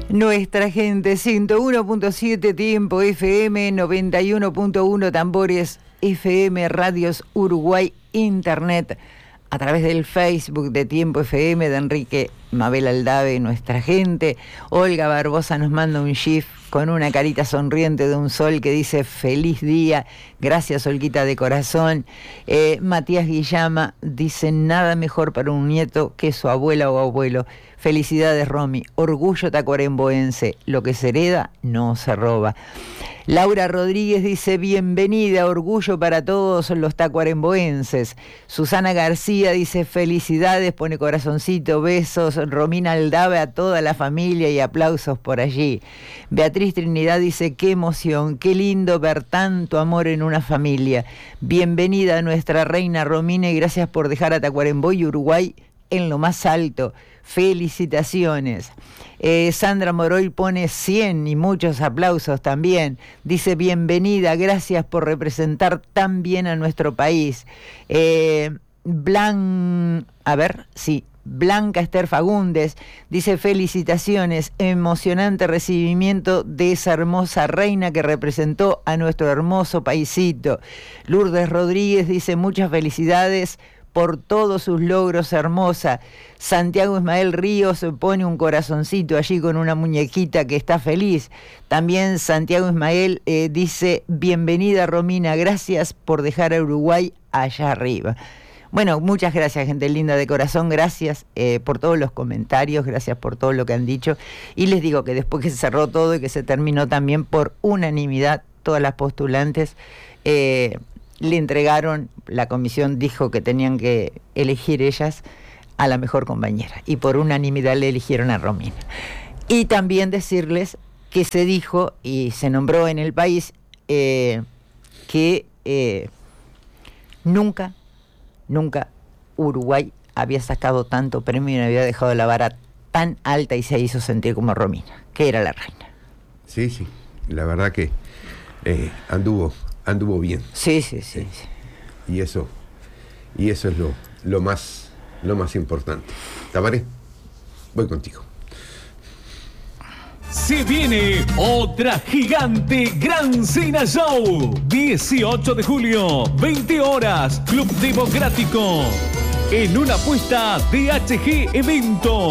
Nuestra gente, 101.7 Tiempo FM, 91.1 Tambores FM, Radios Uruguay, Internet, a través del Facebook de Tiempo FM, de Enrique Mabel Aldave, nuestra gente. Olga Barbosa nos manda un GIF con una carita sonriente de un sol que dice feliz día, gracias Olguita de corazón. Matías Guillama dice nada mejor para un nieto que su abuela o abuelo. Felicidades Romy, orgullo tacuaremboense, lo que se hereda no se roba. Laura Rodríguez dice bienvenida, orgullo para todos los tacuaremboenses. Susana García dice felicidades, pone corazoncito, besos. Romina Aldave a toda la familia y aplausos por allí. Beatriz Trinidad dice qué emoción, qué lindo ver tanto amor en una familia. Bienvenida a nuestra reina Romina y gracias por dejar a Tacuarembó y Uruguay en lo más alto. Felicitaciones. Sandra Moroy pone 100 y muchos aplausos también. Dice bienvenida, gracias por representar tan bien a nuestro país. Blanca Esther Fagundes dice felicitaciones, emocionante recibimiento de esa hermosa reina que representó a nuestro hermoso paisito. Lourdes Rodríguez dice muchas felicidades por todos sus logros, hermosa. Santiago Ismael Ríos pone un corazoncito allí con una muñequita que está feliz. También Santiago Ismael dice, bienvenida Romina, gracias por dejar a Uruguay allá arriba. Bueno, muchas gracias, gente linda de corazón, gracias por todos los comentarios, gracias por todo lo que han dicho. Y les digo que después que se cerró todo y que se terminó también por unanimidad, todas las postulantes le entregaron, la comisión dijo que tenían que elegir ellas a la mejor compañera y por unanimidad le eligieron a Romina. Y también decirles que se dijo y se nombró en el país que nunca Uruguay había sacado tanto premio y no había dejado la vara tan alta y se hizo sentir como Romina, que era la reina. Sí, la verdad que anduvo bien. Sí. Y eso es lo más importante. Tabaré, voy contigo. Se viene otra gigante Gran Cena Show. 18 de julio, 20 horas, Club Democrático. En una apuesta de HG Evento.